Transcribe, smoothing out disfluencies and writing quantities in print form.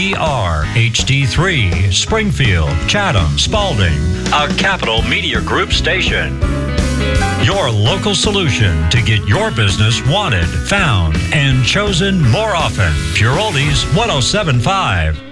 KPR HD3, Springfield, Chatham, Spalding, a Capital Media Group station. Your local solution to get your business wanted, found, and chosen more often. Pure Oldies 107.5.